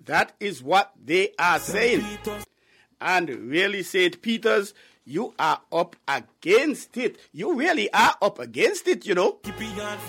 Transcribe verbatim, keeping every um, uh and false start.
That is what they are saying. And really, Saint Peter's, you are up against it. You really are up against it, you know.